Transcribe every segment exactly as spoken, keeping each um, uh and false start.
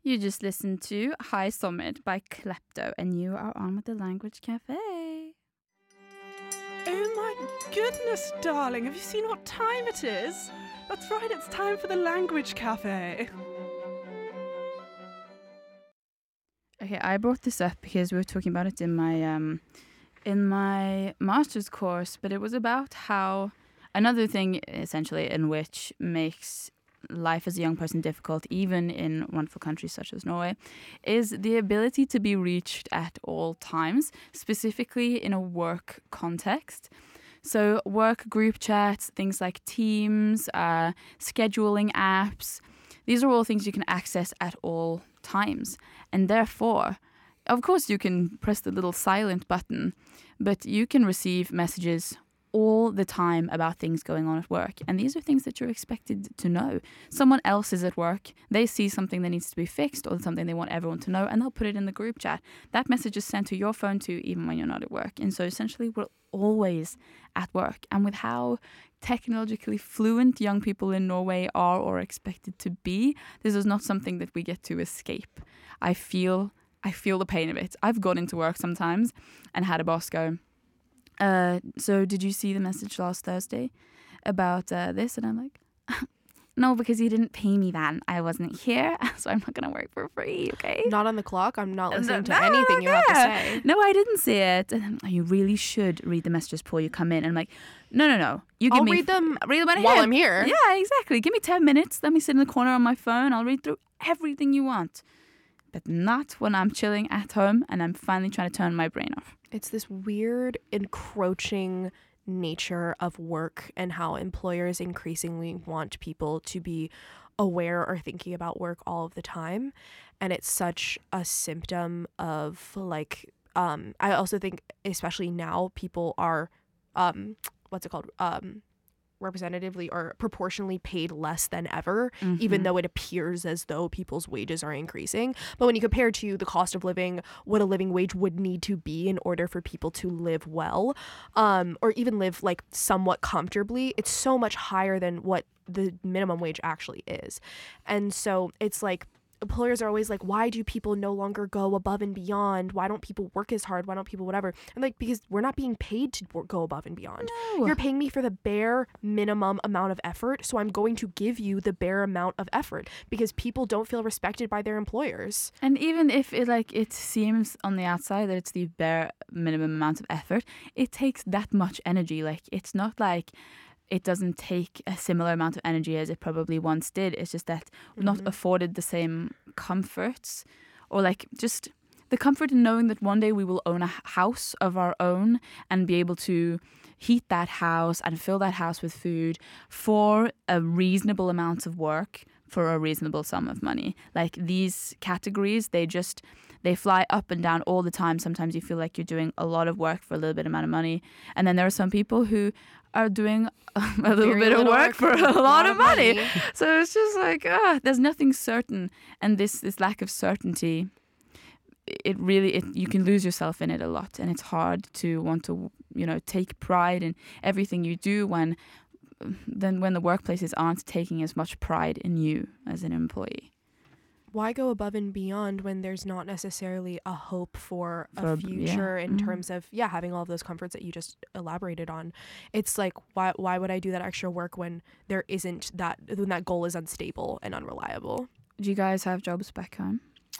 You just listened to High Summit by Klepto, and you are on with the Language Cafe. Oh my goodness, darling, have you seen what time it is? That's right, it's time for the Language Cafe. Okay, I brought this up because we were talking about it in my um, in my master's course, but it was about how another thing, essentially, in which makes life as a young person difficult, even in wonderful countries such as Norway, is the ability to be reached at all times, specifically in a work context. So work group chats, things like Teams, uh, scheduling apps, these are all things you can access at all times. And therefore, of course, you can press the little silent button, but you can receive messages all the time about things going on at work. And these are things that you're expected to know. Someone else is at work, they see something that needs to be fixed or something they want everyone to know, and they'll put it in the group chat. That message is sent to your phone too, even when you're not at work. And so essentially we're always at work. And with how technologically fluent young people in Norway are or expected to be, this is not something that we get to escape. I feel I feel the pain of it. I've gone into work sometimes and had a boss go, Uh, so did you see the message last Thursday about uh, this? And I'm like, no, because you didn't pay me then. I wasn't here, so I'm not going to work for free, okay? Not on the clock. I'm not listening no, to no, anything you yeah. have to say. No, I didn't see it. And then, you really should read the messages before you come in. And I'm like, no, no, no. You give I'll me read them read them while here. I'm here. Yeah, exactly. Give me ten minutes. Let me sit in the corner on my phone. I'll read through everything you want. But not when I'm chilling at home and I'm finally trying to turn my brain off. It's this weird encroaching nature of work and how employers increasingly want people to be aware or thinking about work all of the time. And it's such a symptom of like, um, I also think especially now people are, um, what's it called? Um, representatively or proportionally paid less than ever, mm-hmm. even though it appears as though people's wages are increasing. But when you compare to the cost of living, what a living wage would need to be in order for people to live well, um, or even live like somewhat comfortably, it's so much higher than what the minimum wage actually is. And so it's like, employers are always like, why do people no longer go above and beyond? Why don't people work as hard? Why don't people whatever? I'm like, because we're not being paid to work, go above and beyond. No. You're paying me for the bare minimum amount of effort, so I'm going to give you the bare amount of effort because people don't feel respected by their employers. And even if it like it seems on the outside that it's the bare minimum amount of effort, it takes that much energy. Like it's not like it doesn't take a similar amount of energy as it probably once did. It's just that we're not Mm-hmm. afforded the same comforts or like just the comfort in knowing that one day we will own a house of our own and be able to heat that house and fill that house with food for a reasonable amount of work for a reasonable sum of money. Like these categories, they just, they fly up and down all the time. Sometimes you feel like you're doing a lot of work for a little bit amount of money. And then there are some people who are doing a little Very bit of little work, work for a for a lot lot of of money. money. So it's just like, ah, there's nothing certain. And this, this lack of certainty, it really, it, you can lose yourself in it a lot. And it's hard to want to, you know, take pride in everything you do when, then when the workplaces aren't taking as much pride in you as an employee. Why go above and beyond when there's not necessarily a hope for, For a- a future yeah. in Mhm. terms of, yeah, having all of those comforts that you just elaborated on? It's like, why why would I do that extra work when there isn't that, when that goal is unstable and unreliable? Do you guys have jobs back home?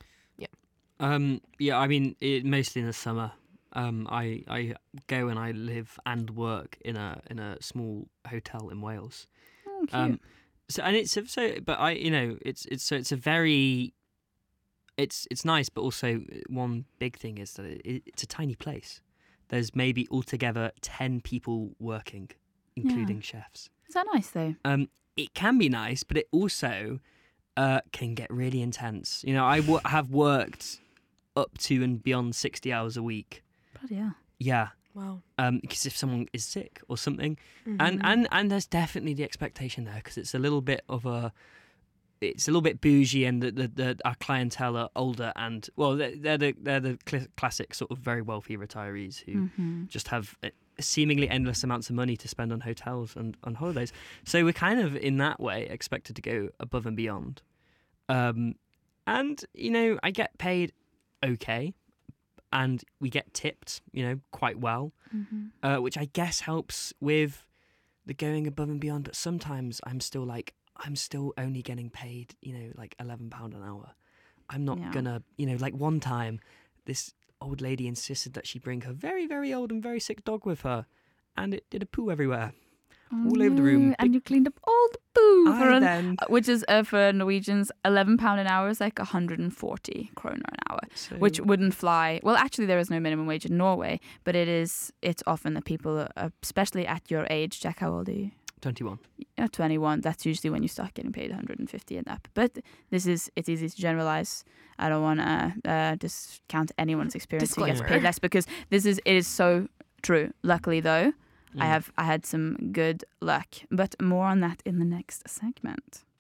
Um, yeah, I mean, it, mostly in the summer. Um, I I go and I live and work in a in a small hotel in Wales. Oh, cute. Um, so and it's so, but I you know it's it's so it's a very, it's it's nice, but also one big thing is that it, it's a tiny place. There's maybe altogether ten people working, including chefs. Is that nice though? Um, it can be nice, but it also uh, can get really intense. You know, I w- have worked up to and beyond sixty hours a week. Bloody hell. Yeah. Wow. Um, because if someone is sick or something, Mhm. and, and and there's definitely the expectation there because it's a little bit of a, it's a little bit bougie, and the, the, the our clientele are older, and well, they're, they're the they're the cl- classic sort of very wealthy retirees who Mm-hmm. just have uh, seemingly endless amounts of money to spend on hotels and on holidays. So we're kind of in that way expected to go above and beyond. Um, And, you know, I get paid okay. And we get tipped, you know, quite well. Mm-hmm. Uh, which I guess helps with the going above and beyond. But sometimes I'm still like, I'm still only getting paid, you know, like eleven pounds an hour. I'm not Yeah. gonna, you know, like one time this old lady insisted that she bring her very, very old and very sick dog with her. And it did a poo everywhere. All over the room. And you cleaned up all the poo. For I an, then, which is, uh, for Norwegians, eleven pounds an hour is like one hundred forty kroner an hour. so, Which wouldn't fly. Well, actually, there is no minimum wage in Norway, but it is. It's often that people, uh, especially at your age, Jack, how old are you? twenty-one. At twenty-one. That's usually when you start getting paid one hundred fifty and up. But this is. It's easy to generalize. I don't want to uh, discount anyone's experience who gets Disclaimer. paid less because this is. It is so true. Luckily, though, I Mm. have. I had some good luck. But more on that in the next segment.